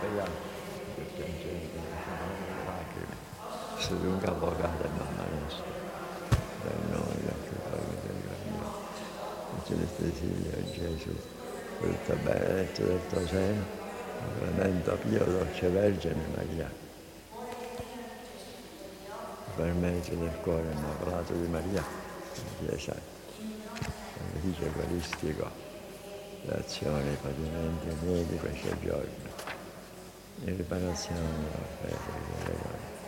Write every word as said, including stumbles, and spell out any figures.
speriamo che piangendo le lacrime su lunga avvocata mamma nostra, per noi anche per mio, in celeste Figlio Gesù, frutto benedetto del tuo seno, clemento Pio, dolce Vergine Maria, per merito del cuore immacolato di Maria, Chiesa, sacrificio eucaristico, le azioni, i patimenti miei di questo giorno, in riparazione della fede,